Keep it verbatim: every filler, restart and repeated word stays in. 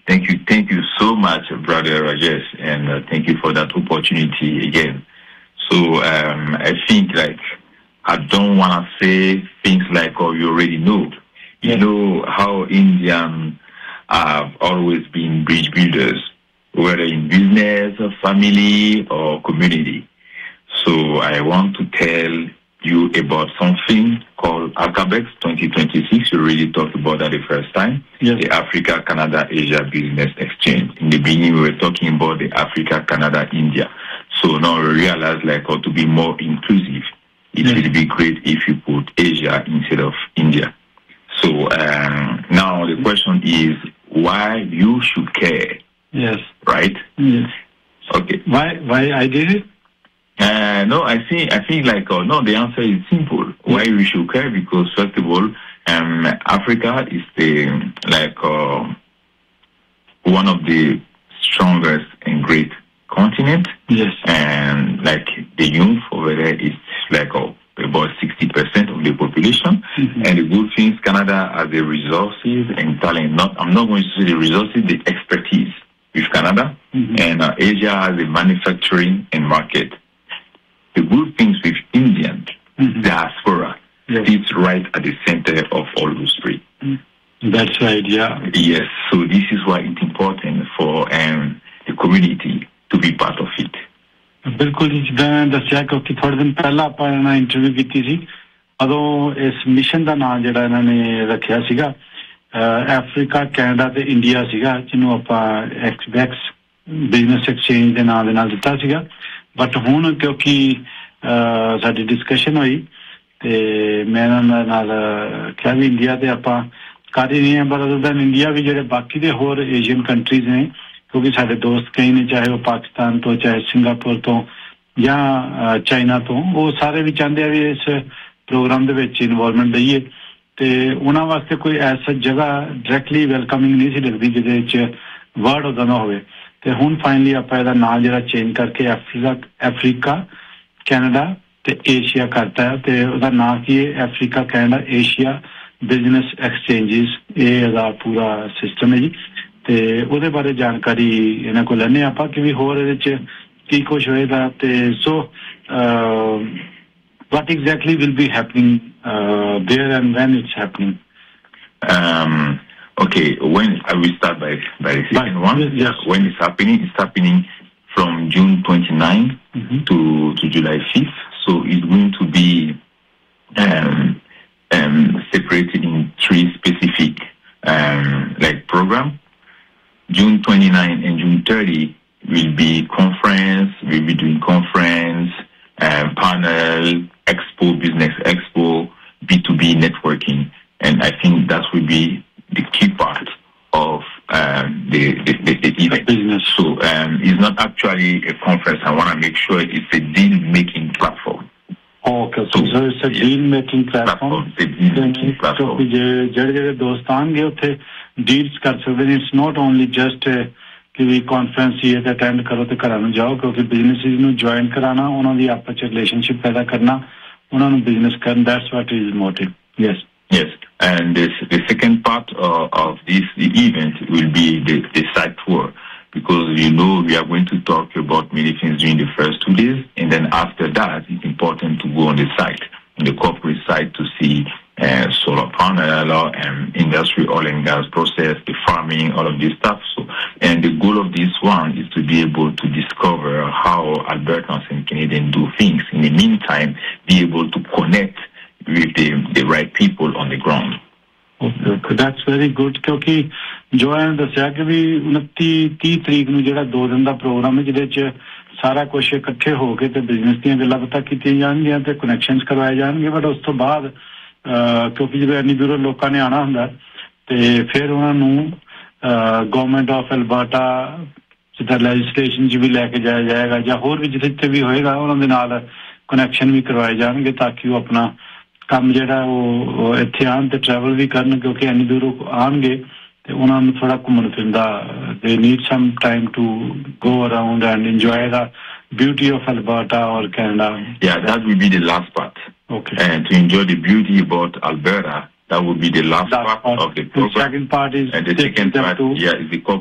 Thank you. Thank you so much, Brother Rajesh, and uh, thank you for that opportunity again. So um, I think like I don't want to say things like, oh, you already know. You know how Indians have always been bridge builders, whether in business, or family, or community. So I want to tell you about something called ACABEX twenty twenty-six. We already talked about that the first time. Yes. The Africa, Canada, Asia Business Exchange. In the beginning, we were talking about the Africa, Canada, India. So now we realize like how to be more inclusive. It yes. will be great if you put Asia instead of India. So um, now the question is why you should care. Yes. Right? Yes. Okay. Why why I did it? Uh, no, I think I think like uh, no. The answer is simple. Yes. Why we should care? Because first of all, um, Africa is the like uh, one of the strongest and great continent. Yes. And like the youth over there is like uh, about sixty percent of the population. Mm-hmm. And the good things, Canada has the resources and talent. Not I'm not going to say the resources, the expertise with Canada. Mm-hmm. And uh, Asia has the manufacturing and market. The good things with Indian mm-hmm. diaspora yes. sits right at the center of all those three. That's right, yeah. Yes, so this is why it's important for um, the community to be part of it. ਬਿਲਕੁਲ ਜਿੱਦਾਂ ਦੱਸਿਆ ਕਿਉਂਕਿ ਥੋੜੇ ਦਿਨ ਪਹਿਲਾਂ ਆਪਾਂ ਇਹਨਾਂ ਨਾਲ ਇੰਟਰਵਿਊ ਕੀਤੀ ਸੀ ਉਦੋਂ ਇਸ ਮਿਸ਼ਨ ਦਾ ਨਾਮ ਜਿਹੜਾ ਇਹਨਾਂ ਨੇ ਰੱਖਿਆ ਸੀਗਾ ਅਫਰੀਕਾ ਕੈਨੇਡਾ ਤੇ ਇੰਡੀਆ ਸੀਗਾ ਜਿਹਨੂੰ ਆਪਾਂ ਐਕਸਬੈਕਸ ਬਿਜ਼ਨਸ ਐਕਸਚੇਂਜ ਦੇ ਨਾਮ ਦੇ ਨਾਲ ਦਿੱਤਾ ਸੀਗਾ ਬਟ ਹੁਣ ਕਿਉਂਕਿ ਸਾਡੀ ਡਿਸਕਸ਼ਨ ਹੋਈ ਤੇ ਮੈਂ ਇਹਨਾਂ ਨਾਲ ਕਿਹਾ ਵੀ ਇੰਡੀਆ ਤੇ ਆਪਾਂ ਕਰ ਹੀ ਨਹੀਂ ਹੈ ਪਰ ਅਦਰ ਦੈਨ ਇੰਡੀਆ ਵੀ ਜਿਹੜੇ ਬਾਕੀ ਦੇ ਹੋਰ ਏਸ਼ੀਅਨ ਕੰਟਰੀਜ਼ ਨੇ ਕਿਉਂਕਿ ਸਾਡੇ ਦੋਸਤ ਕਈ ਨੇ ਚਾਹੇ ਉਹ ਪਾਕਿਸਤਾਨ ਤੋਂ ਚਾਹੇ ਸਿੰਗਾਪੁਰ ਤੋਂ ਜਾਂ ਚਾਈਨਾ ਤੋਂ ਉਹ ਸਾਰੇ ਵੀ ਚਾਹੁੰਦੇ ਆ ਵੀ ਇਸ ਪ੍ਰੋਗਰਾਮ ਦੇ ਵਿੱਚ ਇਨਵੋਲਵਮੈਂਟ ਦਈਏ ਤੇ ਉਹਨਾਂ ਵਾਸਤੇ ਕੋਈ ਐਸਾ ਜਗ੍ਹਾ ਡਾਇਰੈਕਟਲੀ ਵੈਲਕਮਿੰਗ ਨਹੀਂ ਸੀ ਲੱਗਦੀ ਜਿਹਦੇ ਵਿੱਚ ਵਰਡ ਉਹਦਾ ਨਾ ਹੋਵੇ ਤੇ ਹੁਣ ਫਾਈਨਲੀ ਆਪਾਂ ਇਹਦਾ ਨਾਮ ਜਿਹੜਾ ਚੇਂਜ ਕਰਕੇ ਅਫਰੀਕਾ ਅਫਰੀਕਾ ਕੈਨੇਡਾ ਤੇ ਏਸ਼ੀਆ ਕਰਤਾ ਹੈ ਤੇ ਉਹਦਾ ਨਾਮ ਕੀ ਹੈ ਅਫਰੀਕਾ ਕੈਨੇਡਾ ਏਸ਼ੀਆ ਬਿਜ਼ਨਸ ਐਕਸਚੇਂਜਸ ਇਹ ਇਹਦਾ ਪੂਰਾ ਸਿਸਟਮ ਹੈ ਜੀ ਤੇ ਉਹਦੇ ਬਾਰੇ ਜਾਣਕਾਰੀ ਇਹਨਾਂ ਕੋਲ ਲੈਣੇ ਆਪਾਂ ਕਿ ਵੀ ਹੋਰ ਇਹਦੇ ਚ ਕੀ ਕੁਝ ਹੋਏਗਾ ਤੇ ਸੋ what exactly will be happening uh, there and when it's happening? Um, okay, when I will start by, by the second by, one. Yes. When it's happening, it's happening from June twenty-ninth mm-hmm. to, to July fifth. So it's going to be um, um, separated in three specific um, like program. June twenty-ninth and June thirtieth will be conference. We'll be doing conference, um, panel, expo, business expo, B two B networking, and I think that will be the key part of um, the, the, the, the event. Business. So um, it's not actually a conference. I want to make sure it's a deal-making platform. Oh, okay, so, so it's a yes. deal-making platform. It's a deal-making platform. So ਜਿਹੜੇ ਜਿਹੜੇ ਦੋਸਤ ਆਣਗੇ ਉੱਥੇ deals ਕਰ ਸਕਦੇ ਨੇ it's not only just ਕਿ ਵੀ conference ਹੀ ਤੇ ਅਟੈਂਡ ਕਰੋ ਤੇ ਘਰਾਂ ਨੂੰ ਜਾਓ ਕਿਉਂਕਿ ਬਿਜ਼ਨੈਸਿਸ ਨੂੰ ਜੁਆਇਨ ਕਰਾਣਾ ਉਹਨਾਂ ਦੀ ਆਪਸ ਚ ਰਿਲੇਸ਼ਨਸ਼ਿਪ ਪੈਦਾ ਕਰਨਾ ਉਹਨਾਂ ਨੂੰ ਬਿਜ਼ਨਸ ਕਰਨ that's what is motive yes Yes, and this, the second part uh, of this the event will be the, the site tour because, you know, we are going to talk about many things during the first two days, and then after that, it's important to go on the site, on the corporate site to see uh, solar panel and industry, oil and gas process, the farming, all of this stuff. So, and the goal of this one is to be able to discover how Albertans and Canadians do things. In the meantime, be able to connect with the, the right people on the ground. Okay, okay. That's very good. ਕਿਉਂਕਿ ਜੋ ਇਹਨਾਂ ਦੱਸਿਆ ਕਿ ਵੀ ਉਨੱਤੀ ਤੀਹ ਤਰੀਕ ਨੂੰ ਜਿਹੜਾ ਦੋ ਦਿਨ ਦਾ ਪ੍ਰੋਗਰਾਮ ਹੈ ਜਿਹਦੇ ਚ ਸਾਰਾ ਕੁਝ ਇਕੱਠੇ ਹੋ ਕੇ ਤੇ ਬਿਜ਼ਨਸ ਦੀਆਂ ਗੱਲਾਂ ਪਤਾ ਕੀਤੀਆਂ ਜਾਣਗੀਆਂ ਤੇ ਕਨੈਕਸ਼ਨਸ ਕਰਵਾਏ ਜਾਣਗੇ ਬਟ ਉਸ ਤੋਂ ਬਾਅਦ ਕਿਉਂਕਿ ਜਦੋਂ ਇੰਨੀ ਦੂਰੋਂ ਲੋਕਾਂ ਨੇ ਆਉਣਾ ਹੁੰਦਾ ਤੇ ਫਿਰ ਉਹਨਾਂ ਨੂੰ ਗਵਰਨਮੈਂਟ ਆਫ ਅਲਬਰਟਾ ਜਿੱਦਾਂ ਲੈਜਿਸਲੇਸ਼ਨ ਚ ਵੀ ਲੈ ਕੇ ਜਾਇਆ ਜਾਏਗਾ ਜਾਂ ਹੋਰ ਵੀ ਜਿੱਥੇ ਵੀ ਹੋਏਗਾ ਉਹਨਾਂ ਦੇ ਨਾਲ ਕਨੈਕਸ਼ਨ ਵੀ ਕਰਵਾਏ ਜਾਣਗੇ ਤਾਂ ਕਿ ਉਹ ਆਪਣਾ ਕੰਮ ਜਿਹੜਾ ਉਹ ਇੱਥੇ ਆਉਣ ਤੇ ਟਰੈਵਲ ਵੀ ਕਰਨ ਕਿਉਂਕਿ ਇੰਨੀ ਦੂਰੋਂ ਆਉਣਗੇ ਤੇ ਉਹਨਾਂ ਨੂੰ ਥੋੜਾ ਘੁੰਮਣ ਫਿਰਨ ਦਾ ਦੇ need some time to go around and enjoy the beauty of Alberta or Canada. Yeah, that will be the last part. Okay. And to enjoy the beauty about Alberta, that will be the last that part, part of the program. The second part is and the second part, to yeah, is the